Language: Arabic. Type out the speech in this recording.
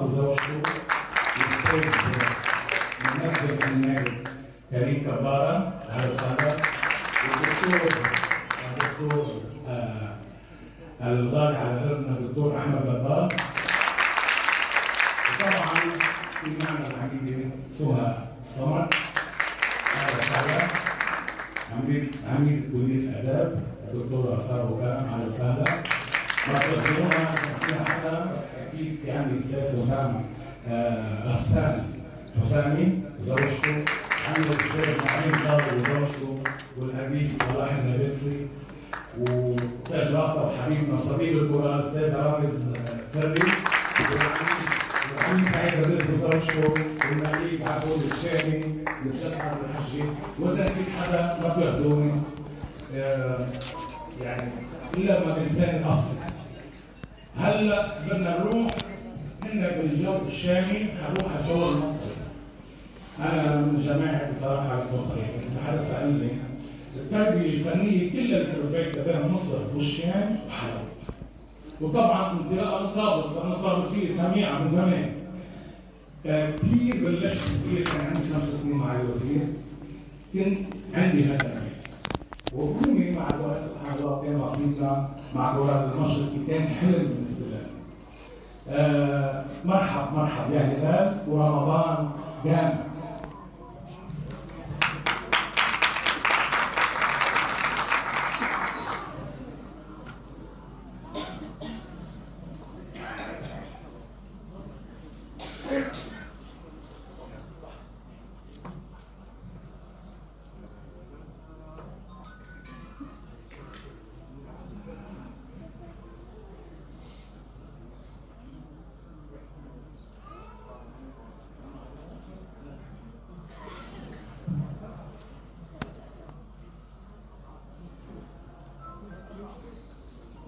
وزوجته الاستاذ منجم النائب كريم كبارة، اهلا وسهلا. الدكتور الغالي على قلبنا الدكتور احمد لباب. وطبعا في معنا العميده سهى الصمد، اهلا وسهلا. عميد كليه الاداب الدكتوره ساره وكرم، اهلا وسهلا. ما تقدرونا نفسنا حدا، بس اكيد في عندي الاستاذ حسام غسان حسامي وزوجته، عندي الاستاذ معين طارق وزوجته، والاديب صلاح النابلسي، وتاج راسه وحبيبنا وصديق الكره الاستاذ رامز فري، والعميد سعيد الرزق وزوجته، والنقيب عبود الشامي، والاستاذ عبد الحجي. واذا نسيت حدا ما بيعذروني، يعني الا ما بلسان الاصل. هلا بدنا نروح هنا بالجو الشامي، حروح على الجو المصري. انا من جماعه بصراحه اكون صريح، اذا حدا سالني التربيه الفنيه كلها اللي تربيتها بين مصر والشام وحلب. وطبعا انطلاقا من طرابلس، لانه طرابلسيه سميعه من زمان. كثير بلشت صغير، كان عندي 5 سنين مع الوزير، كنت عندي هدف. وكوني مع الوقت سبحان الله كان نصيبنا مع دورات المشرقي، كان حلم بالنسبه لنا. مرحب يا هلال، ورمضان جامع.